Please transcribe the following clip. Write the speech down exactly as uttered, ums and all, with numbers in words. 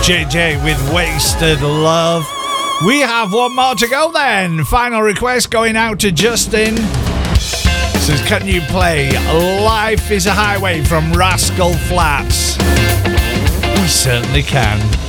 J J with Wasted Love. We have one more to go then. Final request going out to Justin. Says, can you play Life is a Highway from Rascal Flatts? We certainly can.